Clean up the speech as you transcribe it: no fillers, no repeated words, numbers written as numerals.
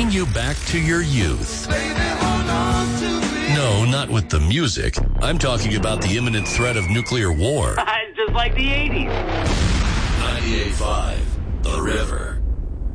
bringing you back to your youth. No, not with the music. I'm talking about the imminent threat of nuclear war. It's just like the 80s. 98.5, The River.